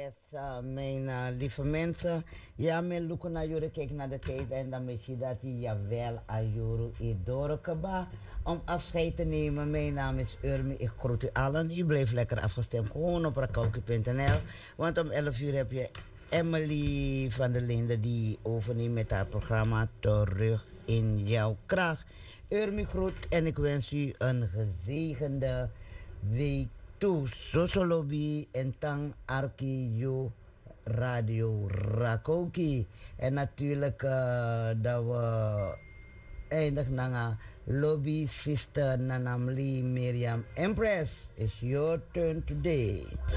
Yes, mijn lieve mensen. Ja, mijn loeken naar jullie, kijk naar de tijd en dan weet je dat hij jawel ajuru idorokaba om afscheid te nemen. Mijn naam is Urmi, ik groet u allen. U blijft lekker afgestemd gewoon op rakaukie.nl, want om 11 uur heb je Emily van der Linden die overneemt met haar programma Terug in jouw kracht. Urmi groet en ik wens u een gezegende week toe. Sosolobi en tang arki yo radio Rakoki. En natuurlijk dat we eindig na lobby sister Nanamli Miriam Empress. It's your turn today.